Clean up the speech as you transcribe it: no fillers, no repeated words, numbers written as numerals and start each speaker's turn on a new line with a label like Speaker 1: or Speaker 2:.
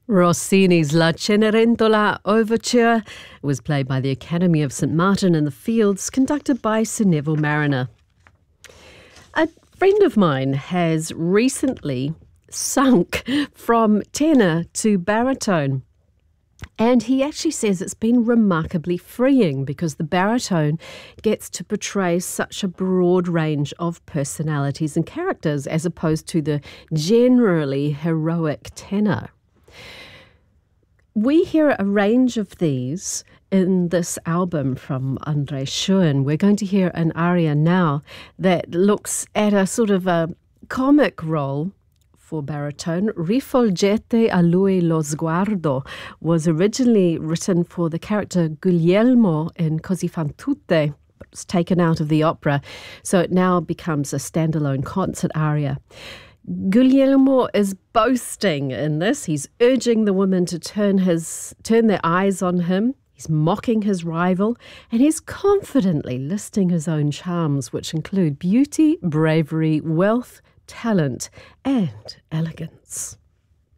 Speaker 1: Rossini's La Cenerentola Overture was played by the Academy of St Martin in the Fields, conducted by Sir Neville Mariner. A friend of mine has recently sunk from tenor to baritone. And he actually says it's been remarkably freeing because the baritone gets to portray such a broad range of personalities and characters as opposed to the generally heroic tenor. We hear a range of these in this album from André Schön. We're going to hear an aria now that looks at a sort of a comic role for baritone. Rifolgete a lui lo sguardo was originally written for the character Guglielmo in Così fan tutte, but was taken out of the opera, so it now becomes a standalone concert aria. Guglielmo is boasting in this. He's urging the women to turn their eyes on him. He's mocking his rival, and he's confidently listing his own charms, which include beauty, bravery, wealth, talent, and elegance.